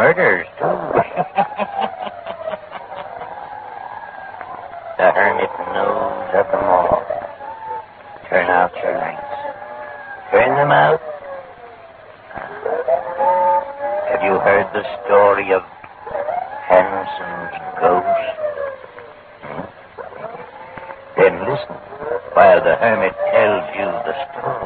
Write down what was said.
murders, too. The hermit knows of them all. Turn out your lights. Turn them out. Have you heard the story of Hanson's ghost? Then listen while the hermit tells you the story.